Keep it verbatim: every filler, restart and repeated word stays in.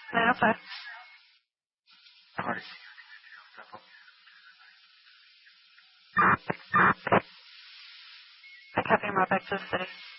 nine oh five. Party. I copy him right back to the city.